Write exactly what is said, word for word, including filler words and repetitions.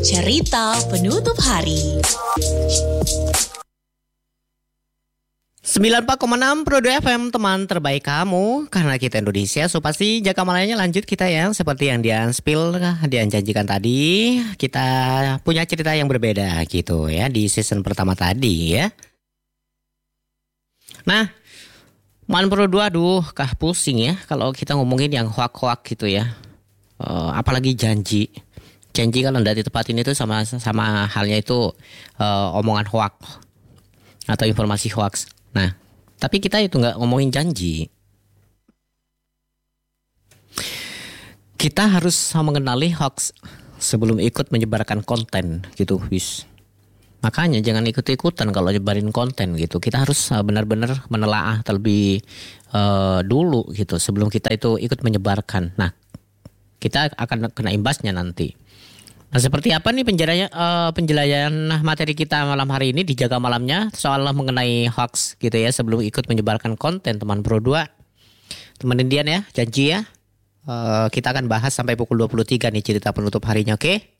Cerita penutup hari. sembilan puluh empat koma enam Pro dua F M, teman terbaik kamu. Karena kita Indonesia, so pasti jaga malanya lanjut kita ya. Seperti yang Dian spill, Dian janjikan tadi, kita punya cerita yang berbeda gitu ya di season pertama tadi ya. Nah, Man Pro dua, aduh kah pusing ya kalau kita ngomongin yang hoak-hoak gitu ya. Uh, apalagi janji. Janji kalau tidak ditepatin itu sama sama halnya itu uh, omongan hoak atau informasi hoax. Nah, tapi kita itu nggak ngomongin janji. Kita harus mengenali hoax sebelum ikut menyebarkan konten gitu, wis. Makanya jangan ikut-ikutan kalau nyebarin konten gitu. Kita harus benar-benar menelaah terlebih uh, dulu gitu sebelum kita itu ikut menyebarkan. Nah, kita akan kena imbasnya nanti. Nah, seperti apa nih penjelajahan, uh, penjelajahan materi kita malam hari ini di Jaga Malamnya soal mengenai hoax gitu ya sebelum ikut menyebarkan konten teman Pro dua. Temenin Dian ya, janji ya. Uh, kita akan bahas sampai pukul dua puluh tiga nih cerita penutup harinya, oke? Okay?